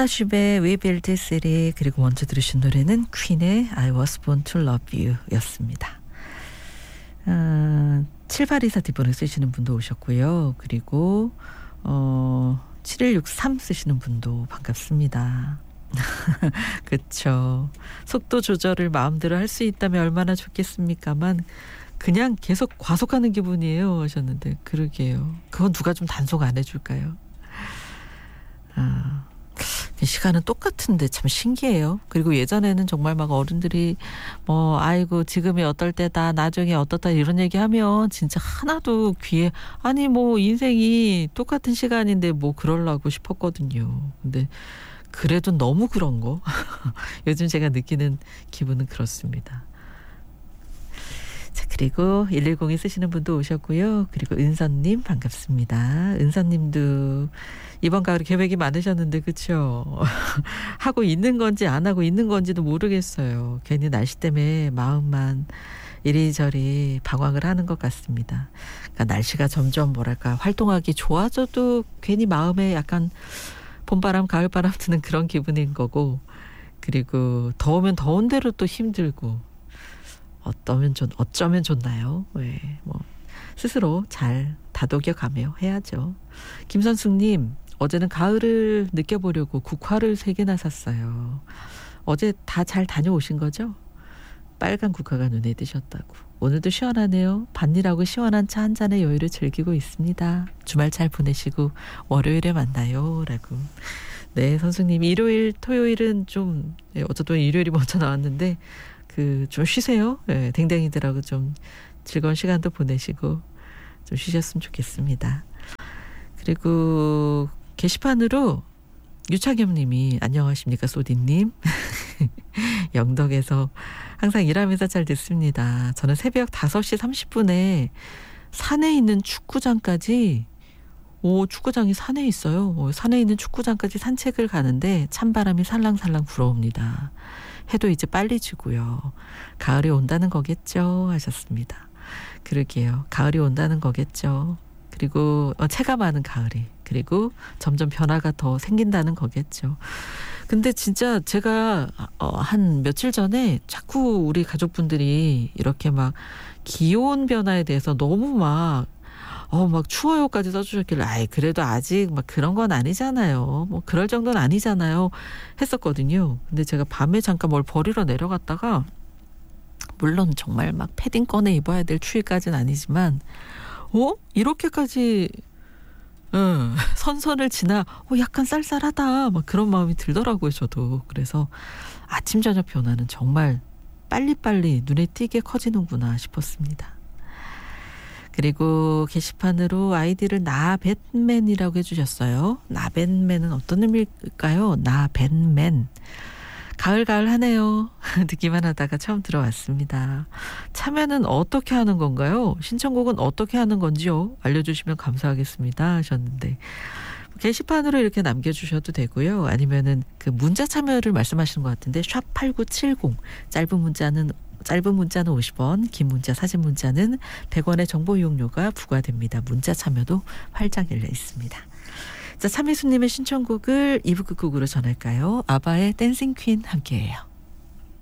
스타쉽의 We Built City, 그리고 먼저 들으신 노래는 퀸의 I Was Born to Love You 였습니다. 7824 뒷번호 쓰시는 분도 오셨고요. 그리고 7163 쓰시는 분도 반갑습니다. 그쵸. 속도 조절을 마음대로 할 수 있다면 얼마나 좋겠습니까만 그냥 계속 과속하는 기분이에요 하셨는데, 그러게요. 그건 누가 좀 단속 안 해줄까요? 시간은 똑같은데 참 신기해요. 그리고 예전에는 정말 막 어른들이 뭐 아이고 지금이 어떨 때다 나중에 어떻다 이런 얘기하면 진짜 하나도 귀에, 아니 뭐 인생이 똑같은 시간인데 뭐 그러려고 싶었거든요. 근데 그래도 너무 그런 거 요즘 제가 느끼는 기분은 그렇습니다. 자, 그리고 1102 쓰시는 분도 오셨고요. 그리고 은선님 반갑습니다. 은선님도 이번 가을에 계획이 많으셨는데 그쵸? 하고 있는 건지 안 하고 있는 건지도 모르겠어요. 괜히 날씨 때문에 마음만 이리저리 방황을 하는 것 같습니다. 그러니까 날씨가 점점 뭐랄까 활동하기 좋아져도 괜히 마음에 약간 봄바람 가을바람 드는 그런 기분인 거고, 그리고 더우면 더운 대로 또 힘들고, 어쩌면 좋나요? 네, 뭐 스스로 잘 다독여가며 해야죠. 김선숙님, 어제는 가을을 느껴보려고 국화를 3개나 샀어요. 어제 다 잘 다녀오신 거죠? 빨간 국화가 눈에 띄셨다고. 오늘도 시원하네요. 밭일하고 시원한 차 한 잔의 여유를 즐기고 있습니다. 주말 잘 보내시고 월요일에 만나요 라고. 네, 선수님, 일요일 토요일은 좀 어쩌면 일요일이 먼저 나왔는데 좀 쉬세요. 네, 댕댕이들하고 좀 즐거운 시간도 보내시고 좀 쉬셨으면 좋겠습니다. 그리고 게시판으로 유창겸님이 안녕하십니까 소디님. 영덕에서 항상 일하면서 잘 듣습니다. 저는 새벽 5시 30분에 산에 있는 축구장까지, 축구장이 산에 있어요. 산에 있는 축구장까지 산책을 가는데 찬바람이 살랑살랑 불어옵니다. 해도 이제 빨리 지고요. 가을이 온다는 거겠죠 하셨습니다. 그러게요. 가을이 온다는 거겠죠. 그리고 체감하는 가을이, 그리고 점점 변화가 더 생긴다는 거겠죠. 근데 진짜 제가 한 며칠 전에 자꾸 우리 가족분들이 이렇게 막 기온 변화에 대해서 너무 막 추워요까지 써주셨길래, 아이 그래도 아직 막 그런 건 아니잖아요. 뭐 그럴 정도는 아니잖아요 했었거든요. 근데 제가 밤에 잠깐 뭘 버리러 내려갔다가, 물론 정말 막 패딩 꺼내 입어야 될 추위까지는 아니지만 이렇게까지 선선을 지나 약간 쌀쌀하다 막 그런 마음이 들더라고요 저도. 그래서 아침 저녁 변화는 정말 빨리빨리 눈에 띄게 커지는구나 싶었습니다. 그리고 게시판으로 아이디를 나뱃맨이라고 해주셨어요. 나뱃맨은 어떤 의미일까요? 나뱃맨. 가을 하네요. 듣기만 하다가 처음 들어왔습니다. 참여는 어떻게 하는 건가요? 신청곡은 어떻게 하는 건지요? 알려주시면 감사하겠습니다 하셨는데, 게시판으로 이렇게 남겨주셔도 되고요. 아니면은 문자 참여를 말씀하시는 것 같은데 샵8970, 짧은 문자는 50원, 긴 문자 사진 문자는 100원의 정보 이용료가 부과됩니다. 문자 참여도 활짝 열려 있습니다. 자, 참이수님의 신청곡을 2부 끝곡으로 전할까요? 아바의 댄싱 퀸 함께해요.